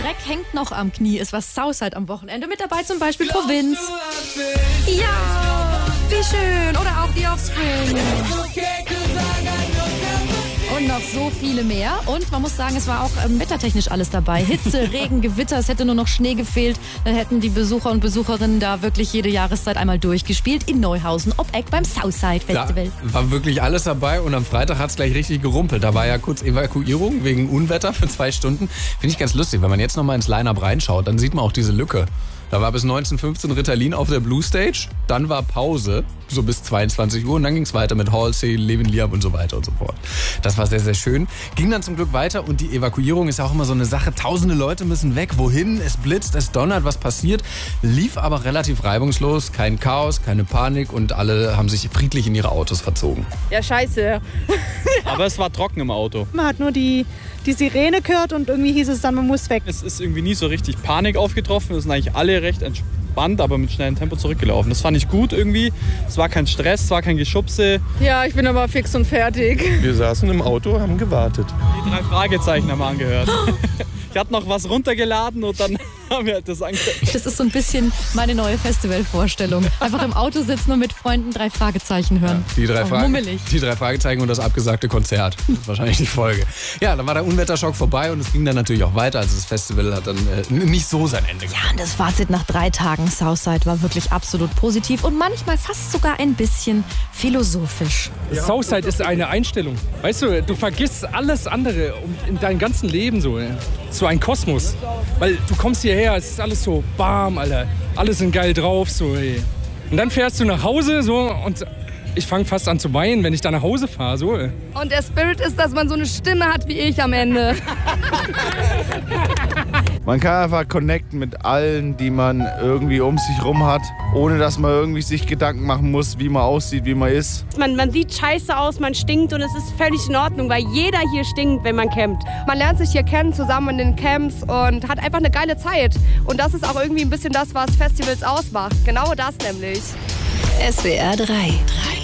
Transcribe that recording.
Dreck hängt noch am Knie ist, was Southside am Wochenende. Mit dabei zum Beispiel Provinz. Ja, wie schön. Oder auch The Offspring. Und noch so viele mehr. Und man muss sagen, es war auch wettertechnisch alles dabei. Hitze, Regen, Gewitter, es hätte nur noch Schnee gefehlt. Dann hätten die Besucher und Besucherinnen da wirklich jede Jahreszeit einmal durchgespielt. In Neuhausen, ob Eck beim Southside Festival. Da war wirklich alles dabei und am Freitag hat es gleich richtig gerumpelt. Da war ja kurz Evakuierung wegen Unwetter für 2 Stunden. Finde ich ganz lustig, wenn man jetzt nochmal ins Line-Up reinschaut, dann sieht man auch diese Lücke. Da war bis 19:15 Ritalin auf der Blue Stage, dann war Pause, so bis 22 Uhr und dann ging es weiter mit Halsey, Levin Liam und so weiter und so fort. Das war sehr, sehr schön. Ging dann zum Glück weiter und die Evakuierung ist ja auch immer so eine Sache. Tausende Leute müssen weg. Wohin? Es blitzt, es donnert, was passiert? Lief aber relativ reibungslos, kein Chaos, keine Panik und alle haben sich friedlich in ihre Autos verzogen. Ja, scheiße. Aber es war trocken im Auto. Man hat nur die Sirene gehört und irgendwie hieß es dann, man muss weg. Es ist irgendwie nie so richtig Panik aufgetroffen. Es sind eigentlich alle recht entspannt, aber mit schnellem Tempo zurückgelaufen. Das fand ich gut irgendwie. Es war kein Stress, es war kein Geschubse. Ja, ich bin aber fix und fertig. Wir saßen im Auto, haben gewartet. Die 3 Fragezeichen haben wir angehört. Ich hatte noch was runtergeladen und dann haben wir das angehört. Das ist so ein bisschen meine neue Festivalvorstellung. Einfach im Auto sitzen und mit Freunden 3 Fragezeichen hören. Ja, mummelig. die 3 Fragezeichen und das abgesagte Konzert. Das ist wahrscheinlich die Folge. Ja, dann war der Unwetterschock vorbei und es ging dann natürlich auch weiter. Also das Festival hat dann nicht so sein Ende gehabt. Ja, und das Fazit nach 3 Tagen Southside war wirklich absolut positiv und manchmal fast sogar ein bisschen philosophisch. Southside ist eine Einstellung. Weißt du, du vergisst alles andere in deinem ganzen Leben so ein Kosmos. Weil du kommst hierher, es ist alles so warm, Alter. Alle sind geil drauf, so, ey. Und dann fährst du nach Hause, so, und ich fange fast an zu weinen, wenn ich da nach Hause fahre, so, ey. Und der Spirit ist, dass man so eine Stimme hat wie ich am Ende. Man kann einfach connecten mit allen, die man irgendwie um sich rum hat, ohne dass man irgendwie sich Gedanken machen muss, wie man aussieht, wie man ist. Man sieht scheiße aus, man stinkt und es ist völlig in Ordnung, weil jeder hier stinkt, wenn man campt. Man lernt sich hier kennen zusammen in den Camps und hat einfach eine geile Zeit. Und das ist auch irgendwie ein bisschen das, was Festivals ausmacht. Genau das nämlich. SWR 3.